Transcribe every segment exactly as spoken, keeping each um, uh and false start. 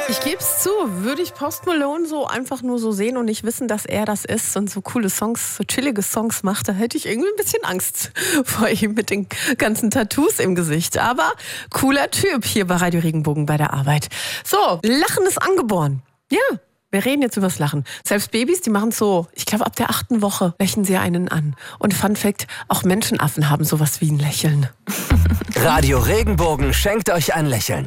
Ich gebe es zu, würde ich Post Malone so einfach nur so sehen und nicht wissen, dass er das ist und so coole Songs, so chillige Songs macht, da hätte ich irgendwie ein bisschen Angst vor ihm mit den ganzen Tattoos im Gesicht. Aber cooler Typ hier bei Radio Regenbogen bei der Arbeit. So, Lachen ist angeboren. Ja. Wir reden jetzt übers Lachen. Selbst Babys, die machen es so, ich glaube ab der achten Woche lächeln sie einen an. Und Fun Fact, auch Menschenaffen haben sowas wie ein Lächeln. Radio Regenbogen schenkt euch ein Lächeln.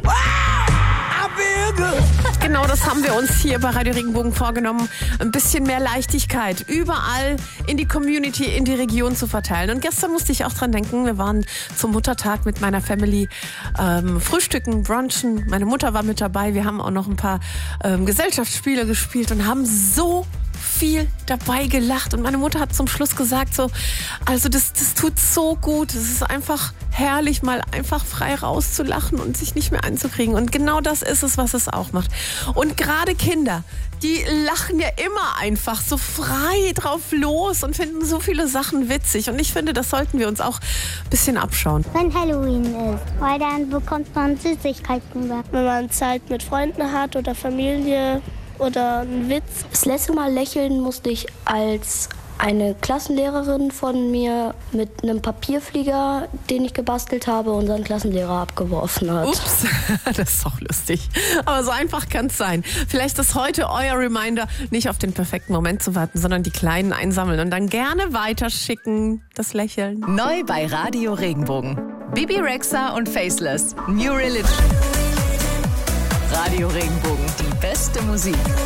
Genau, das haben wir uns hier bei Radio Regenbogen vorgenommen. Ein bisschen mehr Leichtigkeit überall in die Community, in die Region zu verteilen. Und gestern musste ich auch dran denken, wir waren zum Muttertag mit meiner Family ähm, frühstücken, brunchen. Meine Mutter war mit dabei. Wir haben auch noch ein paar ähm, Gesellschaftsspiele gespielt und haben so viel dabei gelacht. Und meine Mutter hat zum Schluss gesagt, so, also das, das tut so gut. Es ist einfach herrlich, mal einfach frei rauszulachen und sich nicht mehr einzukriegen. Und genau das ist es, was es auch macht. Und gerade Kinder, die lachen ja immer einfach so frei drauf los und finden so viele Sachen witzig. Und ich finde, das sollten wir uns auch ein bisschen abschauen. Wenn Halloween ist, weil dann bekommt man Süßigkeiten. Wenn man Zeit mit Freunden hat oder Familie oder einen Witz. Das letzte Mal lächeln musste ich, als eine Klassenlehrerin von mir mit einem Papierflieger, den ich gebastelt habe, unseren Klassenlehrer abgeworfen hat. Ups, das ist doch lustig. Aber so einfach kann es sein. Vielleicht ist heute euer Reminder, nicht auf den perfekten Moment zu warten, sondern die Kleinen einsammeln und dann gerne weiterschicken, das Lächeln. Neu bei Radio Regenbogen. Bibi Rexha und Faceless. New Religion. Radio Regenbogen, die beste Musik.